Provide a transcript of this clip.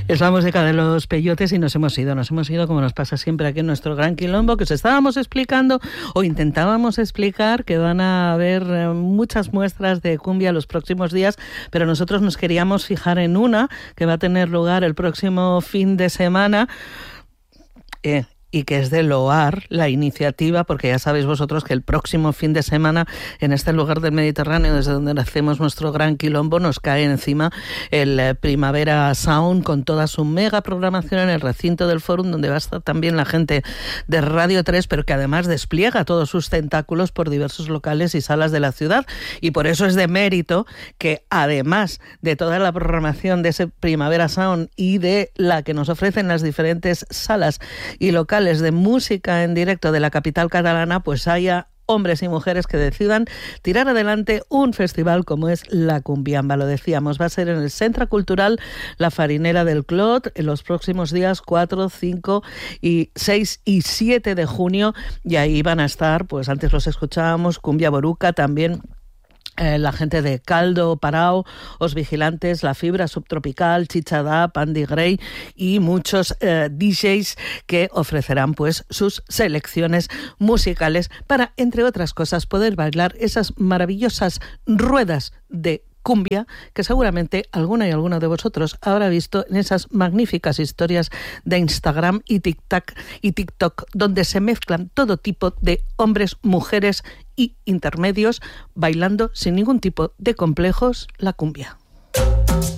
Es la música de los Peyotes y nos hemos ido como nos pasa siempre aquí en nuestro Gran Quilombo, que os estábamos explicando o intentábamos explicar que van a haber muchas muestras de cumbia los próximos días, pero nosotros nos queríamos fijar en una que va a tener lugar el próximo fin de semana, y que es de loar la iniciativa, porque ya sabéis vosotros que el próximo fin de semana en este lugar del Mediterráneo, desde donde hacemos nuestro Gran Quilombo, nos cae encima el Primavera Sound con toda su mega programación en el recinto del Fórum, donde va a estar también la gente de Radio 3, pero que además despliega todos sus tentáculos por diversos locales y salas de la ciudad, y por eso es de mérito que además de toda la programación de ese Primavera Sound y de la que nos ofrecen las diferentes salas y locales de música en directo de la capital catalana, pues haya hombres y mujeres que decidan tirar adelante un festival como es la Cumbiamba. Lo decíamos, va a ser en el Centre Cultural La Farinera del Clot en los próximos días 4, 5, 6 y 7 de junio, y ahí van a estar, pues antes los escuchábamos, Cumbia Boruca, también la gente de Caldo, Parao, Os Vigilantes, La Fibra Subtropical, Chichadá, Andy Gray y muchos DJs que ofrecerán pues sus selecciones musicales para, entre otras cosas, poder bailar esas maravillosas ruedas de cumbia que seguramente alguna y alguno de vosotros habrá visto en esas magníficas historias de Instagram y TikTok, donde se mezclan todo tipo de hombres, mujeres y intermedios bailando sin ningún tipo de complejos la cumbia.